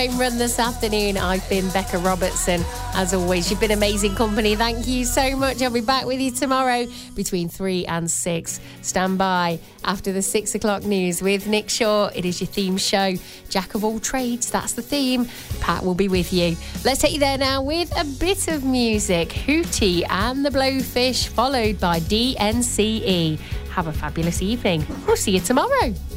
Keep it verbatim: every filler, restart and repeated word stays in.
home run this afternoon. I've been Becca Robertson. As always, you've been amazing company. Thank you so much. I'll be back with you tomorrow between three and six. Stand by after the six o'clock news with Nick Shaw. It is your theme show. Jack of all trades, that's the theme. Pat will be with you. Let's take you there now with a bit of music. Hootie and the Blowfish, followed by D N C E. Have a fabulous evening. We'll see you tomorrow.